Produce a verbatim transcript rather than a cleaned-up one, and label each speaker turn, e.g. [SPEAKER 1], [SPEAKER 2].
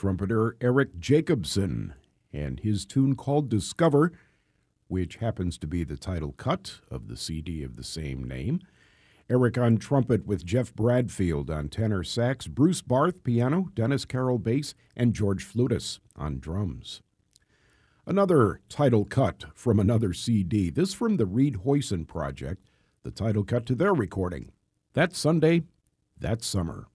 [SPEAKER 1] trumpeter Eric Jacobson and his tune called Discover, which happens to be the title cut of the C D of the same name. Eric on trumpet with Jeff Bradfield on tenor sax, Bruce Barth piano, Dennis Carroll bass, and George Flutis on drums. Another title cut from another C D, this from the Reed Hoyson Project, the title cut to their recording, That Sunday, That Summer.